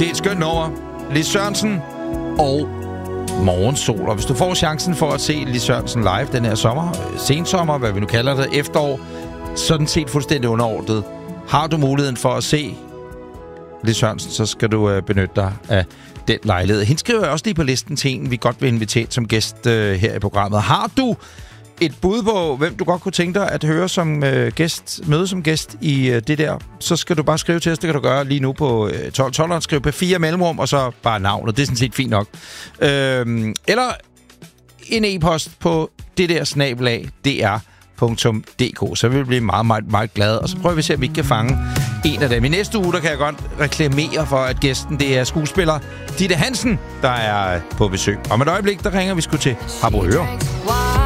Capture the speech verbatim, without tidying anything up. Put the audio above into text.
Det er et skønt nummer. Lis Sørensen og Morgensol. Og hvis du får chancen for at se Lis Sørensen live den her sommer, sensommer, hvad vi nu kalder det, efterår, sådan set fuldstændig underordnet. Har du muligheden for at se Lis Sørensen, så skal du øh, benytte dig af den lejlighed. Hende skriver jeg også lige på listen til en, vi godt vil invitere som gæst øh, her i programmet. Har du et bud på, hvem du godt kunne tænke dig at høre som øh, gæst, møde som gæst i øh, det der, så skal du bare skrive til os. Det kan du gøre lige nu på øh, tolv tolv, skriv på fire mellemrum, og så bare navnet. Det er sådan set fint nok. Øh, eller en e-post på det der snabelag, dr punktum d k. Så vil vi blive meget, meget, meget glade. Og så prøver vi at se, om vi ikke kan fange en af dem. I næste uge, der kan jeg godt reklamere for, at gæsten, det er skuespiller Ditte Hansen, der er på besøg. Om et øjeblik, der ringer vi sgu til Harboøre.